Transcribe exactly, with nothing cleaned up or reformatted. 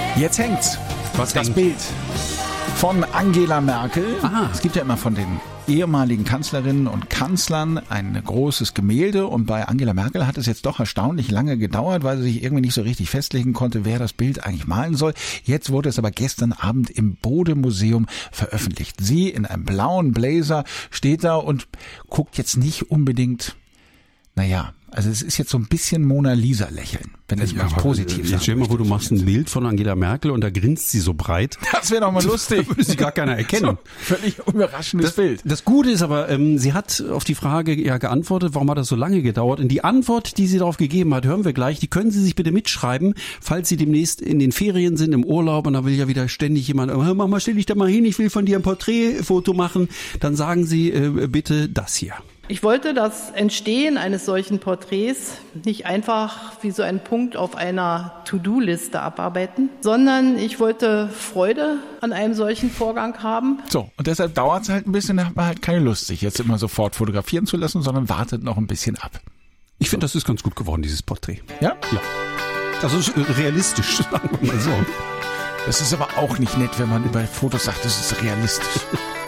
Jetzt hängt's. Was das hängt? Bild von Angela Merkel. Aha. Es gibt ja immer von den ehemaligen Kanzlerinnen und Kanzlern ein großes Gemälde und bei Angela Merkel hat es jetzt doch erstaunlich lange gedauert, weil sie sich irgendwie nicht so richtig festlegen konnte, wer das Bild eigentlich malen soll. Jetzt wurde es aber gestern Abend im Bode-Museum veröffentlicht. Sie in einem blauen Blazer steht da und guckt jetzt nicht unbedingt, naja, also es ist jetzt so ein bisschen Mona Lisa lächeln, wenn es mal positiv ist. Jetzt stell dir mal vor, du machst ein Bild von Angela Merkel und da grinst sie so breit. Das wäre doch mal lustig. Da würde sie gar keiner erkennen. So, völlig überraschendes Das, Bild. das Gute ist aber, ähm, sie hat auf die Frage ja geantwortet, warum hat das so lange gedauert? Und die Antwort, die sie darauf gegeben hat, hören wir gleich. Die können Sie sich bitte mitschreiben, falls Sie demnächst in den Ferien sind, im Urlaub und da will ja wieder ständig jemand, oh, Mama, stell dich da mal hin, ich will von dir ein Porträtfoto machen. Dann sagen Sie äh, bitte das hier. Ich wollte das Entstehen eines solchen Porträts nicht einfach wie so ein Punkt auf einer To-Do-Liste abarbeiten, sondern ich wollte Freude an einem solchen Vorgang haben. So, und deshalb dauert es halt ein bisschen, da hat man halt keine Lust, sich jetzt immer sofort fotografieren zu lassen, sondern wartet noch ein bisschen ab. Ich finde, das ist ganz gut geworden, dieses Porträt. Ja? Ja. Das ist äh, realistisch, sagen wir mal so. Das ist aber auch nicht nett, wenn man über Fotos sagt, das ist realistisch.